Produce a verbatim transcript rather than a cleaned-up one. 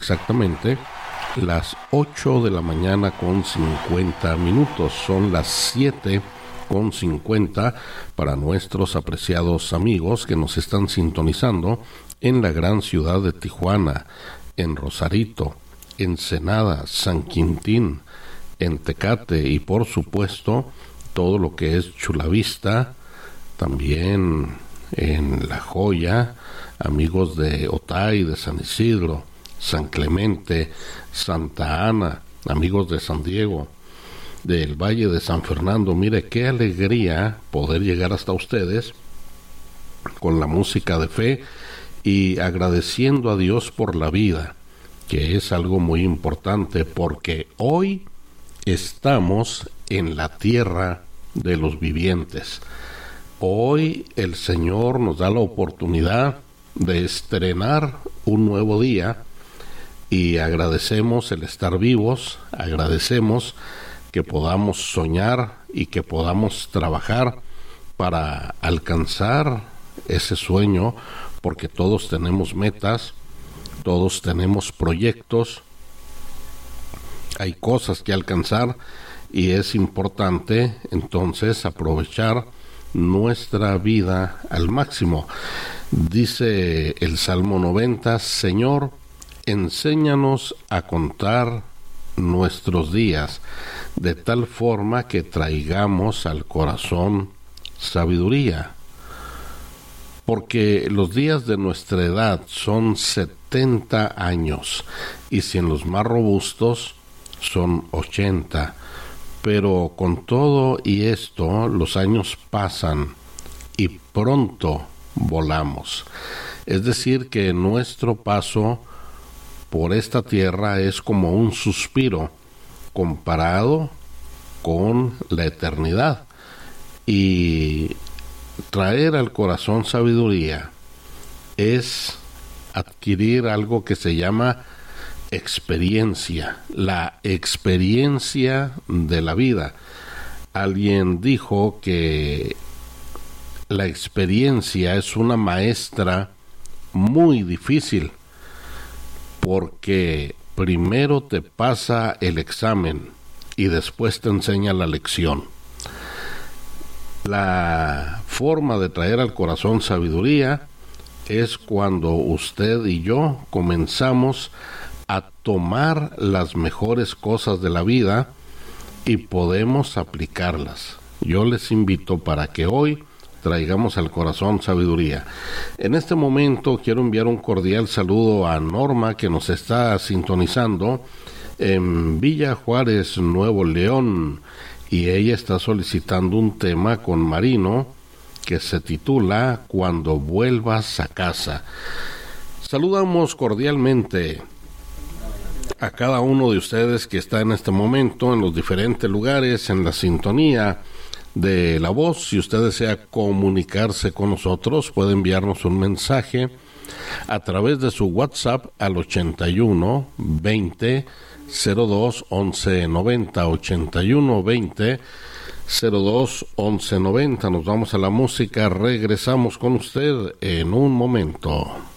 Exactamente las ocho de la mañana con cincuenta minutos. Son las siete con cincuenta para nuestros apreciados amigos que nos están sintonizando en la gran ciudad de Tijuana, en Rosarito, Ensenada, San Quintín, en Tecate y por supuesto todo lo que es Chula Vista, también en La Joya, amigos de Otay, de San Isidro, San Clemente, Santa Ana, amigos de San Diego, del Valle de San Fernando. Mire qué alegría poder llegar hasta ustedes con la música de fe y agradeciendo a Dios por la vida, que es algo muy importante porque hoy estamos en la tierra de los vivientes. Hoy el Señor nos da la oportunidad de estrenar un nuevo día y agradecemos el estar vivos, agradecemos que podamos soñar y que podamos trabajar para alcanzar ese sueño, porque todos tenemos metas, todos tenemos proyectos, hay cosas que alcanzar y es importante entonces aprovechar nuestra vida al máximo. Dice el Salmo noventa, Señor, enséñanos a contar nuestros días de tal forma que traigamos al corazón sabiduría. Porque los días de nuestra edad son setenta años y si en los más robustos son ochenta. Pero con todo y esto los años pasan y pronto volamos. Es decir, que nuestro paso por esta tierra es como un suspiro comparado con la eternidad. Y traer al corazón sabiduría es adquirir algo que se llama experiencia, la experiencia de la vida. Alguien dijo que la experiencia es una maestra muy difícil porque primero te pasa el examen y después te enseña la lección. La forma de traer al corazón sabiduría es cuando usted y yo comenzamos a tomar las mejores cosas de la vida y podemos aplicarlas. Yo les invito para que hoy traigamos al corazón sabiduría. En este momento quiero enviar un cordial saludo a Norma, que nos está sintonizando en Villa Juárez, Nuevo León, y ella está solicitando un tema con Marino que se titula Cuando vuelvas a casa. Saludamos cordialmente a cada uno de ustedes que está en este momento en los diferentes lugares en la sintonía de la voz. Si usted desea comunicarse con nosotros, puede enviarnos un mensaje a través de su WhatsApp al ochenta y uno veinte cero dos once noventa, ochenta y uno veinte cero dos once noventa. Nos vamos a la música, regresamos con usted en un momento.